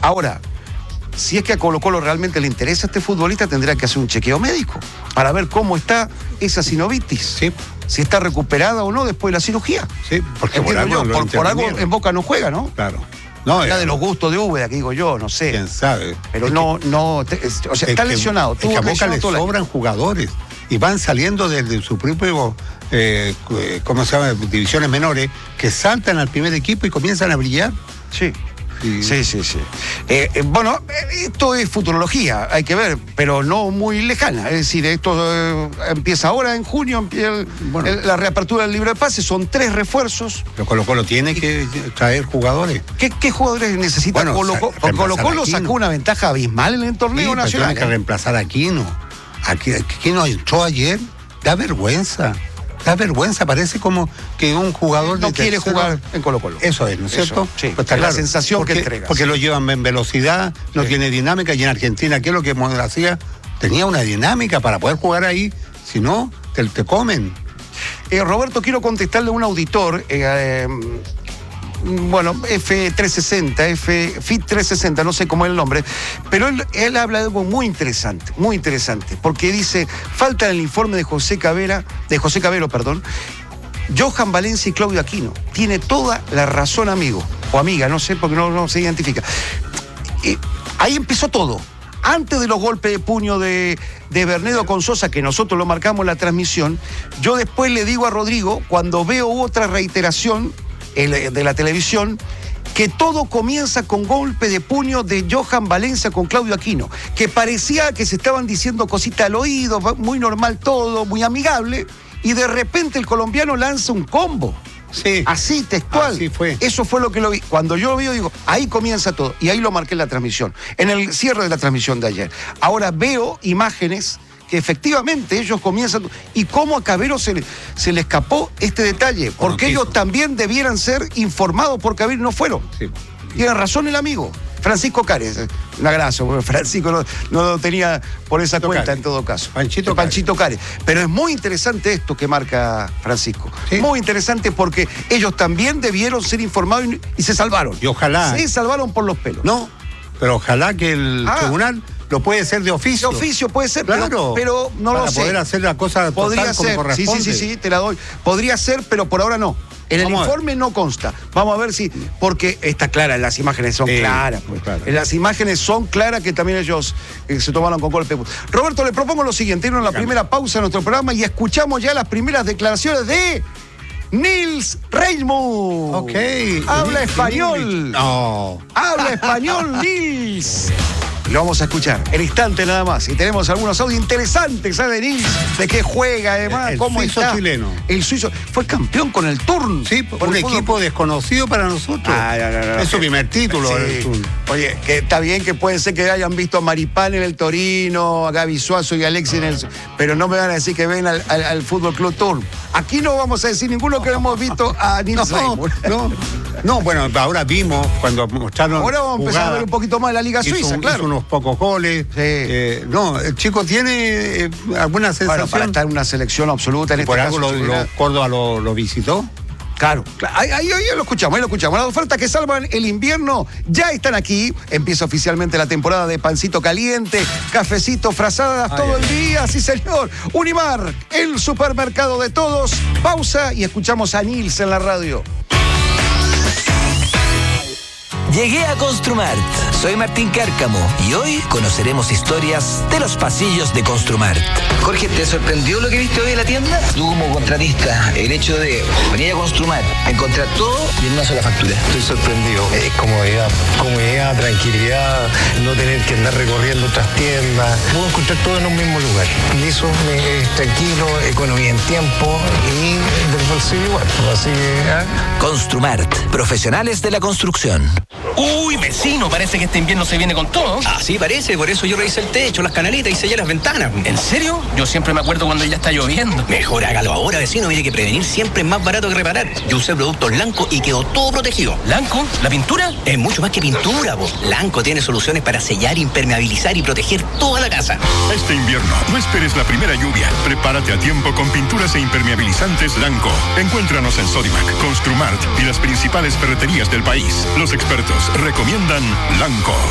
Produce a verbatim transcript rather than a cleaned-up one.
Ahora, si es que a Colo-Colo realmente le interesa a este futbolista, tendrá que hacer un chequeo médico para ver cómo está esa sinovitis. Sí. Si está recuperada o no después de la cirugía. Sí, porque por algo, yo, por, por algo en Boca no juega, ¿no? Claro. No, ya de los gustos de Úbeda, que digo yo, no sé. Quién sabe. Pero es no, que, no, te, es, o sea, está que, lesionado. Es que a Boca le sobran jugadores y van saliendo desde su propio, eh, ¿cómo se llama? Divisiones menores, que saltan al primer equipo y comienzan a brillar. Sí. Sí, sí, sí. sí. Eh, eh, bueno, esto es futurología, hay que ver, pero no muy lejana. Es decir, esto eh, empieza ahora en junio, empieza bueno. el, la reapertura del libro de pases, son tres refuerzos. Pero Colo-Colo tiene que traer jugadores. ¿Qué, qué jugadores necesita bueno, Colo-Colo? Colo-Colo sacó una ventaja abismal en el torneo sí, nacional. Tiene que reemplazar a Aquino. Aquino entró ayer, da vergüenza. Da vergüenza, parece como que un jugador no de quiere tercero, jugar en Colo-Colo. Eso es, ¿no es cierto? Eso, sí, pues está es claro, la sensación porque, que entrega. Porque sí. Lo llevan en velocidad, no sí. tiene dinámica, y en Argentina, ¿qué es lo que hacía? Tenía una dinámica para poder jugar ahí, si no, te, te comen. Eh, Roberto, quiero contestarle a un auditor, eh, eh, bueno, F trescientos sesenta, F, F I T trescientos sesenta, no sé cómo es el nombre, pero él, él habla de algo muy interesante, muy interesante, porque dice, falta en el informe de José Cabera, de José Cabero, perdón, Johan Valencia y Claudio Aquino. Tiene toda la razón, amigo, o amiga, no sé, porque no, no se identifica. Eh, ahí empezó todo. Antes de los golpes de puño de, de Bernedo con Sosa, que nosotros lo marcamos en la transmisión, yo después le digo a Rodrigo, cuando veo otra reiteración el, de la televisión, que todo comienza con golpe de puño de Johan Valencia con Claudio Aquino, que parecía que se estaban diciendo cositas al oído, muy normal todo, muy amigable, y de repente el colombiano lanza un combo. Sí. Así, textual. Así fue. Eso fue lo que lo vi. Cuando yo lo vi, digo, ahí comienza todo. Y ahí lo marqué en la transmisión, en el cierre de la transmisión de ayer. Ahora veo imágenes que efectivamente ellos comienzan. ¿Y cómo a Cabero se le, se le escapó este detalle? Porque ellos también debieran ser informados por Cabero y no fueron. Sí. Tiene razón el amigo. Francisco Cares, un abrazo, porque Francisco no, no lo tenía por esa cuenta Cares. En todo caso. Panchito, Panchito Cares. Cares. Pero es muy interesante esto que marca Francisco. ¿Sí? Muy interesante porque ellos también debieron ser informados y, y se salvaron. Y ojalá. Se salvaron por los pelos. No, pero ojalá que el ah. tribunal lo puede ser de oficio. De oficio puede ser, claro, pero, pero no para lo sé. Para poder hacer la cosa podría total ser. como corresponde. Sí, sí, sí, sí, te la doy. Podría ser, pero por ahora no. En el Vamos informe no consta. Vamos a ver si... Porque está clara, las imágenes son sí, claras. Pues. Claro. Las imágenes son claras que también ellos eh, se tomaron con golpe. Roberto, le propongo lo siguiente. Irnos a la Dígame. primera pausa de nuestro programa y escuchamos ya las primeras declaraciones de Nils Reijmuth. Ok. Habla español. No. Habla español, Nils. Lo vamos a escuchar en instante nada más. Y tenemos algunos audios interesantes, ¿sabes, Nils? De qué juega, además, el, cómo el suizo está. chileno. El suizo. Fue campeón con el Turn. Sí, por un equipo fútbol. desconocido para nosotros. Ah, no, no, no, es su primer título. Sí. El Turn. Oye, que está bien que pueden ser que hayan visto a Maripán en el Torino, a Gaby Suazo y a Alexis en el... Pero no me van a decir que ven al, al, al Fútbol Club Turn. Aquí no vamos a decir ninguno que hemos visto a Nils Reijmuth. No, no, no, bueno, ahora vimos cuando mostraron. Ahora vamos a empezar jugada, a ver un poquito más de la Liga Suiza, hizo, claro. Hizo unos pocos goles. Sí. Eh, no, el chico tiene eh, alguna sensación. Bueno, para estar en una selección absoluta en por este algo caso. Lo, lo, Córdoba lo, lo visitó. Claro, claro. Ahí, ahí, ahí lo escuchamos, ahí lo escuchamos. Las ofertas que salvan el invierno ya están aquí. Empieza oficialmente la temporada de pancito caliente, cafecito, frazadas ay, todo ay, el día. Sí, señor. Unimar, el supermercado de todos. Pausa y escuchamos a Nils en la radio. Llegué a Construmart. Soy Martín Cárcamo y hoy conoceremos historias de los pasillos de Construmart. Jorge, ¿te sorprendió lo que viste hoy en la tienda? Tú como contratista, el hecho de venir a Construmart, a encontrar todo y en una sola factura. Estoy sorprendido. Es comodidad, comodidad, tranquilidad, no tener que andar recorriendo otras tiendas. Puedo encontrar todo en un mismo lugar. Y eso es tranquilo, economía en tiempo y del bolsillo igual. Así que, ¿eh? Construmart, profesionales de la construcción. Uy, vecino, parece que este invierno se viene con todo. Así parece, por eso yo revisé el techo, las canalitas y sellé las ventanas. ¿En serio? Yo siempre me acuerdo cuando ya está lloviendo. Mejor hágalo ahora, vecino, mire que prevenir siempre es más barato que reparar. Yo usé productos Lanco y quedó todo protegido. ¿Lanco? ¿La pintura? Es mucho más que pintura, po. Lanco tiene soluciones para sellar, impermeabilizar y proteger toda la casa. Este invierno, no esperes la primera lluvia. Prepárate a tiempo con pinturas e impermeabilizantes Lanco. Encuéntranos en Sodimac, Construmart y las principales ferreterías del país. Los expertos recomiendan Lanco.